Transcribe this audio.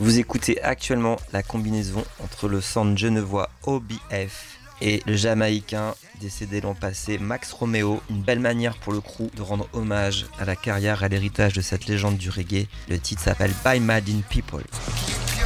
Vous écoutez actuellement la combinaison entre le centre genevois OBF et le jamaïcain décédé l'an passé Max Romeo. Une belle manière pour le crew de rendre hommage à la carrière et à l'héritage de cette légende du reggae. Le titre s'appelle By Mad in People.